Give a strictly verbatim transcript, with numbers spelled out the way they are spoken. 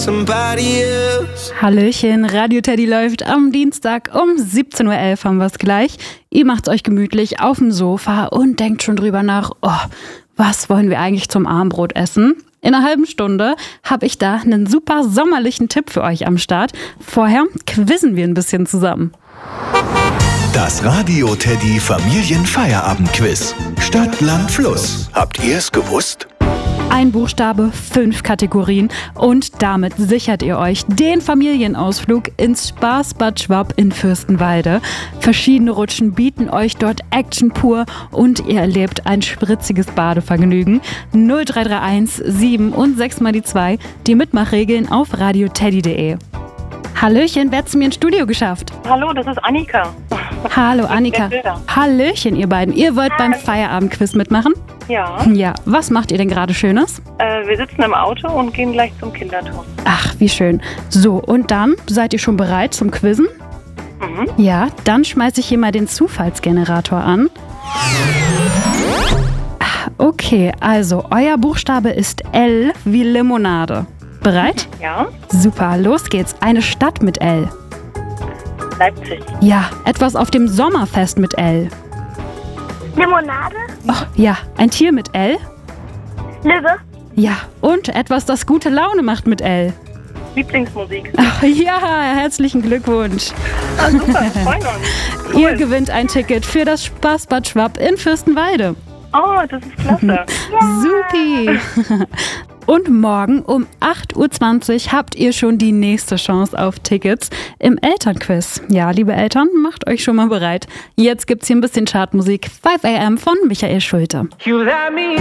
Hallöchen, Radio Teddy läuft am Dienstag um siebzehn Uhr elf haben wir es gleich. Ihr macht's euch gemütlich auf dem Sofa und denkt schon drüber nach, oh, was wollen wir eigentlich zum Abendbrot essen? In einer halben Stunde habe ich da einen super sommerlichen Tipp für euch am Start. Vorher quizzen wir ein bisschen zusammen. Das Radio Teddy Familienfeierabend-Quiz. Stadt, Land, Fluss. Habt ihr es gewusst? Ein Buchstabe, fünf Kategorien und damit sichert ihr euch den Familienausflug ins Spaßbad Schwab in Fürstenwalde. Verschiedene Rutschen bieten euch dort Action pur und ihr erlebt ein spritziges Badevergnügen. null drei drei eins sieben und sechs mal die zwei, die Mitmachregeln auf radio teddy punkt de. Hallöchen, wer hat's mir ins Studio geschafft? Hallo, das ist Annika. Hallo Annika. Hallöchen ihr beiden. Ihr wollt Hi. beim Feierabendquiz mitmachen? Ja. Ja, was macht ihr denn gerade Schönes? Äh, wir sitzen im Auto und gehen gleich zum Kinderturm. Ach, wie schön. So, und dann seid ihr schon bereit zum Quizzen? Mhm. Ja, dann schmeiße ich hier mal den Zufallsgenerator an. Okay, also euer Buchstabe ist L wie Limonade. Bereit? Ja. Super, los geht's. Eine Stadt mit L. Leipzig. Ja, etwas auf dem Sommerfest mit L. Limonade. Oh, ja, ein Tier mit L. Löwe. Ja, und etwas, das gute Laune macht mit L. Lieblingsmusik. Ach ja, herzlichen Glückwunsch. Ah, super, freuen uns. Cool. Ihr gewinnt ein Ticket für das Spaßbad Schwab in Fürstenwalde. Oh, das ist klasse. Supi. Und morgen um acht Uhr zwanzig habt ihr schon die nächste Chance auf Tickets im Elternquiz. Ja, liebe Eltern, macht euch schon mal bereit. Jetzt gibt's hier ein bisschen Chartmusik. five a m von Michael Schulte.